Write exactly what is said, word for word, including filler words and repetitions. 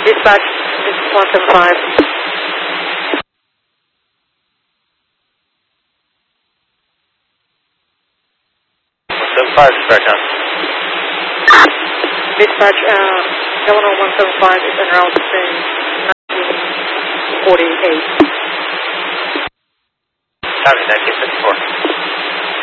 Dispatch, this is one seven five. one seven five, dispatch on. Dispatch, uh, Eleanor one seven five is en route to nineteen forty-eight. Copy, nineteen fifty-four.